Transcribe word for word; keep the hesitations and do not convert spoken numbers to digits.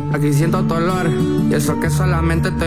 Aquí siento dolor y eso que solamente te